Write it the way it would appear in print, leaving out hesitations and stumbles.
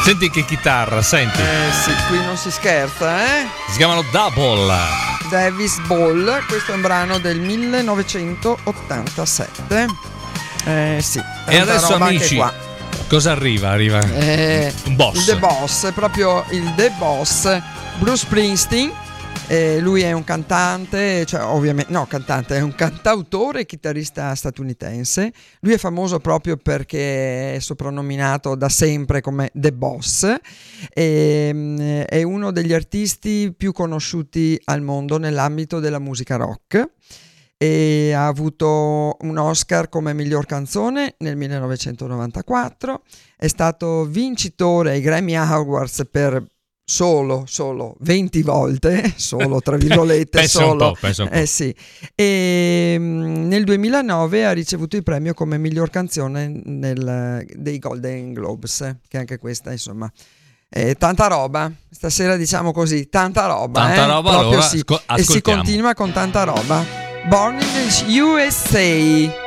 Senti che chitarra, senti. Sì, qui non si scherza, eh? Si chiamano Double. Davis Ball, questo è un brano del 1987. Sì. E adesso amici, qua. cosa arriva? Arriva un boss. Il The Boss, è proprio il The Boss, Bruce Springsteen. Lui è un cantante, cioè ovviamente no, cantante, è un cantautore e chitarrista statunitense. Lui è famoso proprio perché è soprannominato da sempre come The Boss. È uno degli artisti più conosciuti al mondo nell'ambito della musica rock. E ha avuto un Oscar come miglior canzone nel 1994. È stato vincitore ai Grammy Awards per solo 20 volte, solo tra virgolette, pensa solo un po'. sì. E nel 2009 ha ricevuto il premio come miglior canzone dei Golden Globes, che anche questa insomma tanta roba stasera, diciamo così, tanta roba proprio, allora, sì. E si continua con tanta roba. Born in the USA.